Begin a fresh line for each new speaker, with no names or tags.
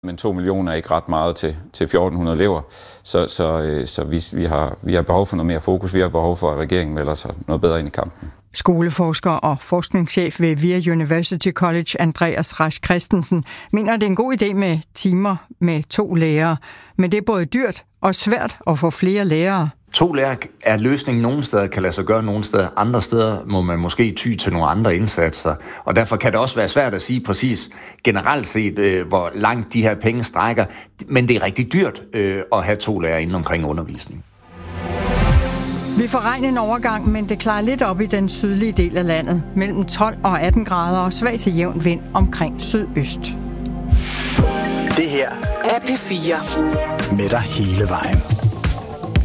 Men 2 millioner er ikke ret meget til 1400 elever, så vi har behov for noget mere fokus. Vi har behov for, at regeringen melder sig noget bedre ind i kampen.
Skoleforsker og forskningschef ved VIA University College, Andreas Rasch Christensen, mener, det er en god idé med timer med 2 lærere. Men det er både dyrt og svært at få flere lærere.
2 lærere er løsningen nogle steder, kan lade sig gøre nogle steder. Andre steder må man måske ty til nogle andre indsatser. Og derfor kan det også være svært at sige præcis generelt set, hvor langt de her penge strækker. Men det er rigtig dyrt at have 2 lærere inden omkring undervisning.
Vi får regn en overgang, men det klarer lidt op i den sydlige del af landet. Mellem 12 og 18 grader og svag til jævn vind omkring sydøst.
Det her
er P4.
Med dig hele vejen.